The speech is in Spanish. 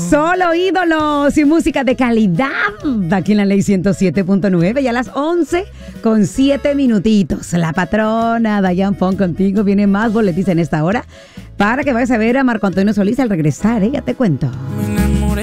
Solo ídolos y música de calidad aquí en la Ley 107.9 y a las 11 con 7 minutitos. La patrona Dayan Fon contigo. Viene más boletis en esta hora para que vayas a ver a Marco Antonio Solís al regresar, ya te cuento.